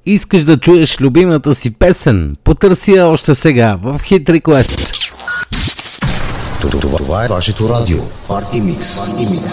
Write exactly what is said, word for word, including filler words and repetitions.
Искаш да чуеш любимата си песен? Потърси я още сега в Hit Request. Това е вашето радио. Party Mix. Party Mix.